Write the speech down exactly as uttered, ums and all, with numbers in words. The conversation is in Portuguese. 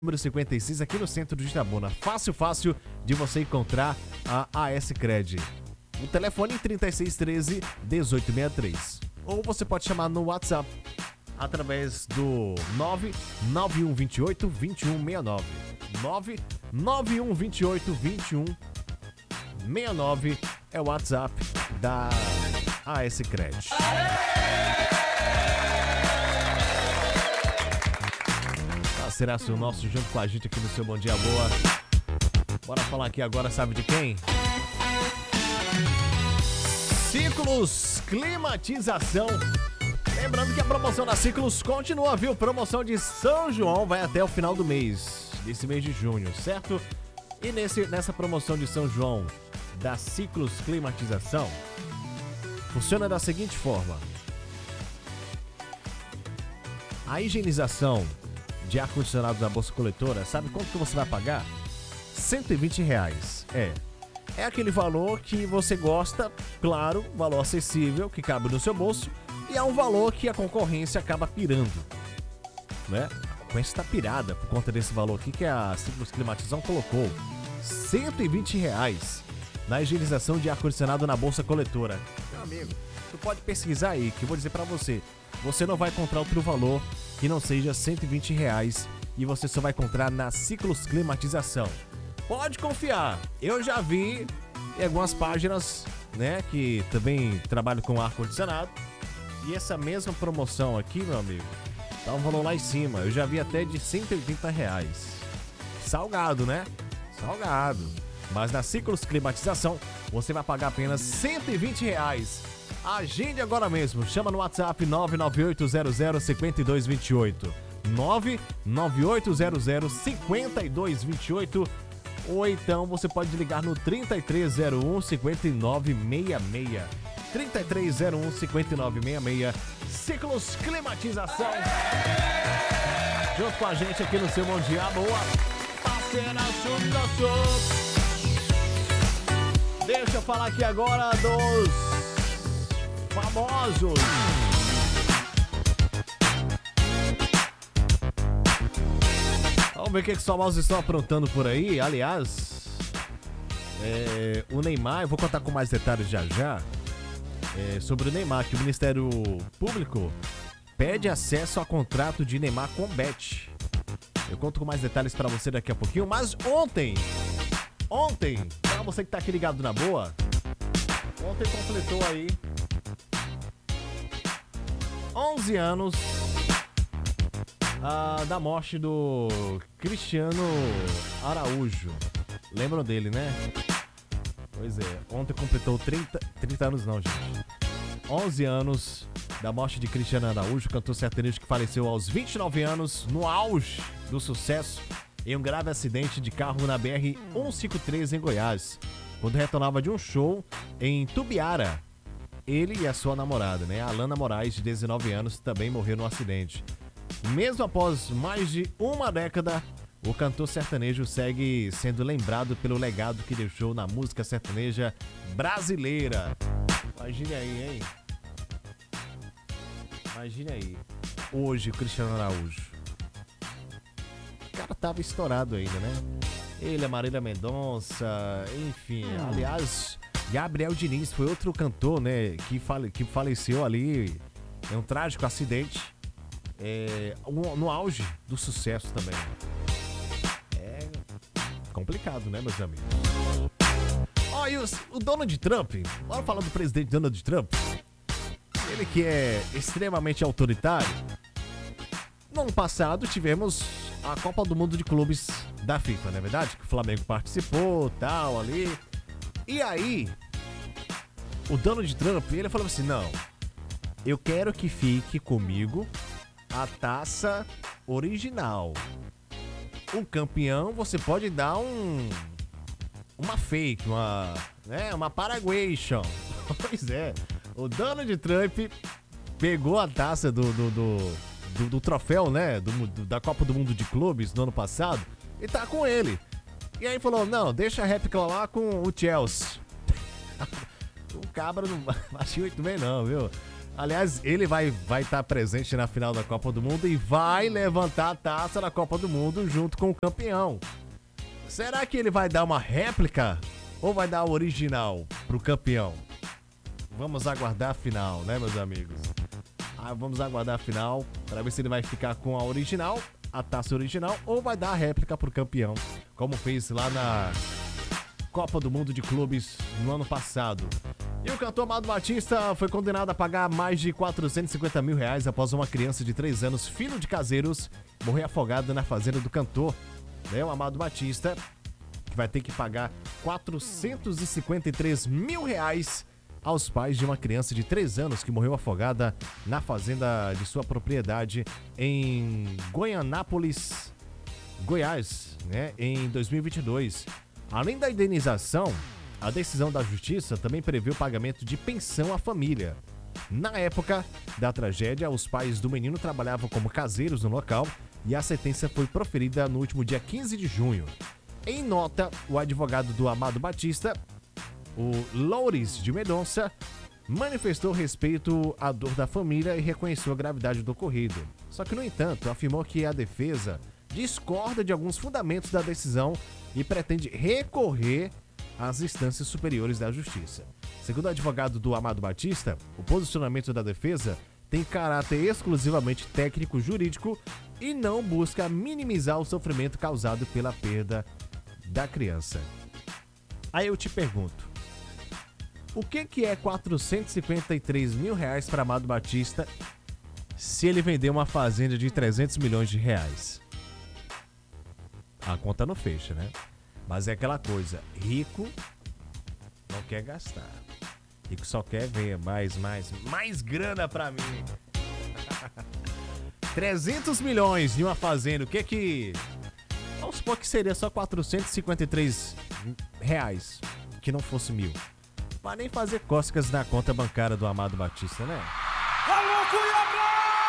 número cinquenta e seis, aqui no centro de Itabuna. Fácil, fácil de você encontrar a ASCred. O telefone é trinta e seis treze, dezoito sessenta e três. Ou você pode chamar no WhatsApp através do nove nove um dois oito, dois um seis nove. nove nove um dois oito, dois um seis nove é o WhatsApp da ASCred. Será o nosso junto com a gente aqui no seu Bom Dia Boa. Bora falar aqui agora, sabe de quem? Ciclos Climatização. Lembrando que a promoção da Ciclos continua, viu? Promoção de São João vai até o final do mês, desse mês de junho, certo? E nesse, nessa promoção de São João da Ciclos Climatização, funciona da seguinte forma. A higienização de ar-condicionado da Bolsa Coletora, sabe quanto que você vai pagar? cento e vinte reais. É. É aquele valor que você gosta, claro, valor acessível, que cabe no seu bolso, e é um valor que a concorrência acaba pirando, né? A concorrência está pirada por conta desse valor aqui que a Ciclos Climatização colocou. cento e vinte reais na higienização de ar-condicionado na Bolsa Coletora. Meu amigo, tu pode pesquisar aí, que eu vou dizer pra você, você não vai encontrar outro valor que não seja cento e vinte reais e você só vai encontrar na Ciclos Climatização. Pode confiar, eu já vi em algumas páginas, né, que também trabalham com ar-condicionado, e essa mesma promoção aqui, meu amigo, tá um valor lá em cima, eu já vi até de cento e oitenta reais. Salgado, né? Salgado. Mas na Ciclos Climatização você vai pagar apenas cento e vinte reais. Agende agora mesmo, chama no WhatsApp nove nove oito zero zero cinco dois dois oito, nove nove oito zero zero cinco dois dois oito, ou então você pode ligar no trinta e três zero um cinquenta e nove sessenta e seis, trinta e três zero um cinquenta e nove sessenta e seis. Ciclos Climatização, junto com a gente aqui no seu Bom Dia Boa, parceira Chundaço. Deixa eu falar aqui agora dos famosos. Vamos ver o que, que os famosos estão aprontando por aí. Aliás, é, o Neymar, eu vou contar com mais detalhes já já, é, sobre o Neymar, que o Ministério Público pede acesso a contrato de Neymar com Bet. Eu conto com mais detalhes pra você daqui a pouquinho, mas ontem, ontem, pra você que tá aqui ligado na boa, ontem completou aí onze anos ah, da morte do Cristiano Araújo. Lembram dele, né? Pois é, ontem completou trinta, trinta anos não, gente. onze anos da morte de Cristiano Araújo, cantor sertanejo que faleceu aos vinte e nove anos, no auge do sucesso, em um grave acidente de carro na B R cento e cinquenta e três em Goiás, quando retornava de um show em Tubiara. Ele e a sua namorada, né, Alana Moraes, de dezenove anos, também morreu no acidente. Mesmo após mais de uma década, o cantor sertanejo segue sendo lembrado pelo legado que deixou na música sertaneja brasileira. Imagine aí, hein? Imagine aí, hoje o Cristiano Araújo. O cara tava estourado ainda, né? Ele, a Marília Mendonça, enfim, hum. aliás... Gabriel Diniz foi outro cantor, né, que, fale, que faleceu ali em um trágico acidente, é, no auge do sucesso também. É complicado, né, meus amigos? Ó, oh, e os, o Donald Trump, bora falar do presidente Donald Trump, ele que é extremamente autoritário. No ano passado tivemos a Copa do Mundo de Clubes da FIFA, não é verdade? Que o Flamengo participou, tal, ali... E aí, o Donald Trump, ele falou assim, não, eu quero que fique comigo a taça original. O campeão, você pode dar um, uma fake, uma, né, uma Paraguation. Pois é, o Donald Trump pegou a taça do, do, do, do, do troféu, né, do, do, da Copa do Mundo de Clubes do ano passado e tá com ele. E aí falou, não, deixa a réplica lá com o Chelsea. O cabra não baixou muito bem não, viu? Aliás, ele vai vai estar presente na final da Copa do Mundo e vai levantar a taça da Copa do Mundo junto com o campeão. Será que ele vai dar uma réplica ou vai dar a original pro campeão? Vamos aguardar a final, né, meus amigos? Ah, vamos aguardar a final para ver se ele vai ficar com a original, a taça original, ou vai dar a réplica pro campeão, como fez lá na Copa do Mundo de Clubes no ano passado. E o cantor Amado Batista foi condenado a pagar mais de quatrocentos e cinquenta mil reais após uma criança de três anos, filho de caseiros, morrer afogada na fazenda do cantor. É o Amado Batista, que vai ter que pagar quatrocentos e cinquenta e três mil reais aos pais de uma criança de três anos que morreu afogada na fazenda de sua propriedade em Goianápolis, Goiás, né, em dois mil e vinte e dois. Além da indenização, a decisão da justiça também prevê o pagamento de pensão à família. Na época da tragédia, os pais do menino trabalhavam como caseiros no local e a sentença foi proferida no último dia quinze de junho. Em nota, o advogado do Amado Batista, o Loures de Mendonça, manifestou respeito à dor da família e reconheceu a gravidade do ocorrido. Só que, no entanto, afirmou que a defesa discorda de alguns fundamentos da decisão e pretende recorrer às instâncias superiores da justiça. Segundo o advogado do Amado Batista, o posicionamento da defesa tem caráter exclusivamente técnico-jurídico e não busca minimizar o sofrimento causado pela perda da criança. Aí eu te pergunto, o que que é quatrocentos e cinquenta e três mil reais para Amado Batista se ele vender uma fazenda de trezentos milhões de reais? A conta não fecha, né? Mas é aquela coisa, rico não quer gastar. Rico só quer ver mais, mais, mais grana pra mim. trezentos milhões de uma fazenda, o que que... Vamos supor que seria só quatrocentos e cinquenta e três reais, que não fosse mil. Pra nem fazer cócegas na conta bancária do Amado Batista, né? Alô, Cuiabá!